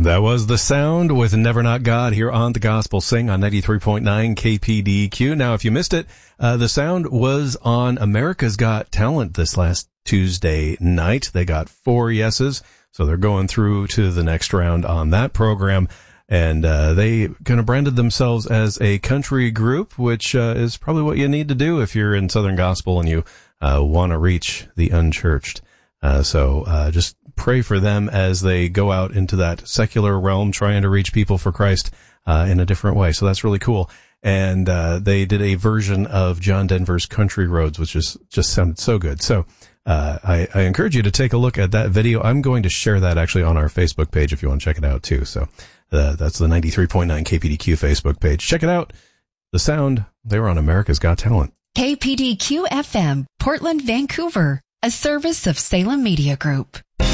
That was The Sound with Never Not God here on The Gospel Sing on 93.9 KPDQ. Now, if you missed it, The Sound was on America's Got Talent this last Tuesday night. They got 4 yeses, so they're going through to the next round on that program. And they kind of branded themselves as a country group, which is probably what you need to do if you're in Southern Gospel and you want to reach the unchurched. So just pray for them as they go out into that secular realm, trying to reach people for Christ in a different way. So that's really cool. And they did a version of John Denver's Country Roads, which just sounded so good. So I encourage you to take a look at that video. I'm going to share that actually on our Facebook page if you want to check it out too. So that's the 93.9 KPDQ Facebook page. Check it out. The Sound, they were on America's Got Talent. KPDQ FM, Portland, Vancouver, a service of Salem Media Group.